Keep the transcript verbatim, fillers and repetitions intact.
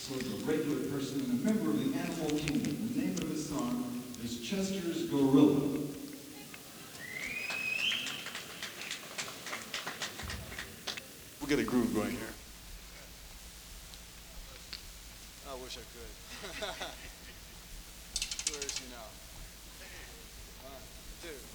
sort of a regular person and a member of the animal kingdom. The name of his song is Chester's Gorilla. We'll get a groove going here. I wish I could. Where is he now? One, two.